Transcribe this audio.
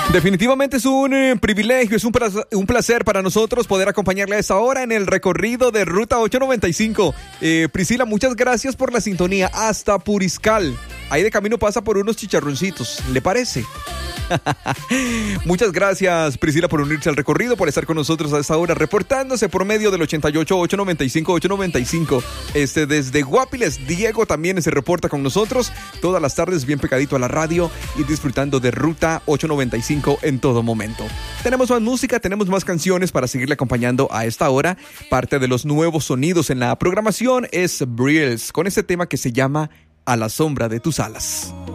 Definitivamente es un privilegio, es un placer para nosotros poder acompañarle a esta hora en el recorrido de Ruta 895. Priscila, muchas gracias por la sintonía hasta Puriscal. Ahí de camino pasa por unos chicharroncitos, ¿le parece? Muchas gracias, Priscila, por unirse al recorrido, por estar con nosotros a esta hora, reportándose por medio del 88-895-895. Desde Guapiles, Diego también se reporta con nosotros todas las tardes, bien pegadito a la radio y disfrutando de Ruta 895 en todo momento. Tenemos más música, tenemos más canciones para seguirle acompañando a esta hora. Parte de los nuevos sonidos en la programación es Brills, con este tema que se llama A la sombra de tus alas.